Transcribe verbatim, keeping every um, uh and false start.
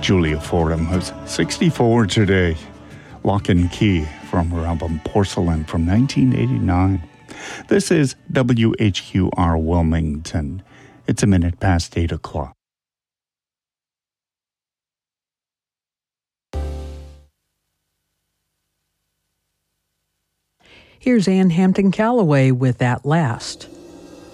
Julia Fordham was sixty-four today. Lock and Key from her album Porcelain from nineteen eighty-nine. This is W H Q R Wilmington. It's a minute past eight o'clock. Here's Ann Hampton Callaway with At Last.